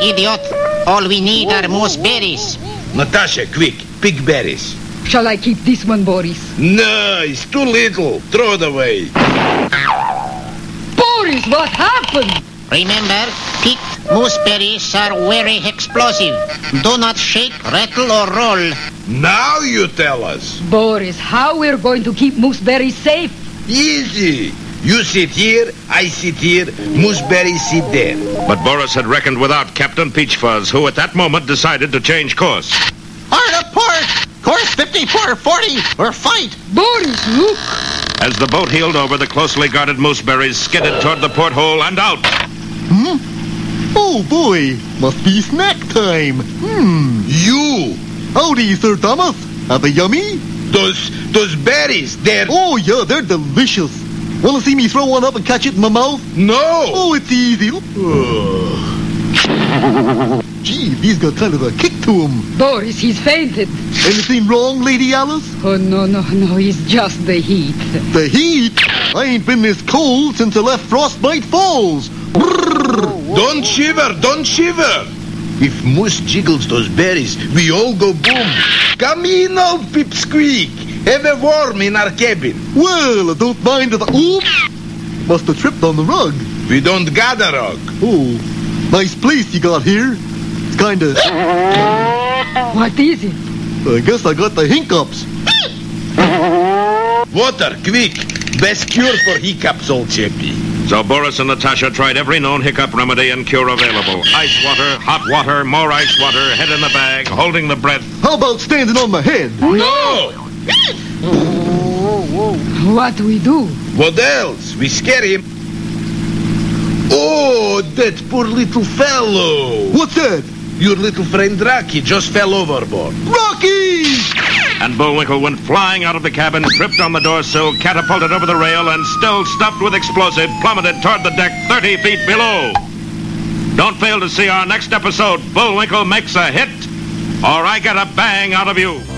idiot. All we need are moose berries. Natasha, quick, pick berries. Shall I keep this one, Boris? No, it's too little. Throw it away. Boris, what happened? Remember, picked moose berries are very explosive. Do not shake, rattle, or roll. Now you tell us. Boris, how we're going to keep mooseberries safe? Easy. You sit here, I sit here, mooseberries sit there. But Boris had reckoned without Captain Peachfuzz, who at that moment decided to change course. Hard up port! Course 54-40, or fight! Boris, look! As the boat heeled over, the closely guarded mooseberries skidded toward the porthole and out. Oh, boy. Must be snack time. You! Howdy, Sir Thomas. Are they yummy? Those berries, they're... Oh, yeah, they're delicious. Want to see me throw one up and catch it in my mouth? No! Oh, it's easy. Gee, he's got kind of a kick to him. Boris, he's fainted. Anything wrong, Lady Alice? Oh, no, it's just the heat. The heat? I ain't been this cold since I left Frostbite Falls. Brrr. Don't shiver, don't shiver. If Moose jiggles those berries, we all go boom. Come in, old pipsqueak. Have a warm in our cabin. Well, I don't mind if I... Oops! Must have tripped on the rug. We don't got a rug. Oh, nice place you got here. It's kinda... What is it? I guess I got the hiccups. Water, quick. Best cure for hiccups, old chappie. So Boris and Natasha tried every known hiccup remedy and cure available. Ice water, hot water, more ice water, head in the bag, holding the breath. How about standing on my head? No! What do we do? What else? We scare him. Oh, that poor little fellow. What's that? Your little friend Rocky just fell overboard. Rocky! And Bullwinkle went flying out of the cabin, tripped on the door sill, catapulted over the rail, and still stuffed with explosive, plummeted toward the deck 30 feet below. Don't fail to see our next episode, Bullwinkle Makes a Hit, or I Get a Bang Out of You.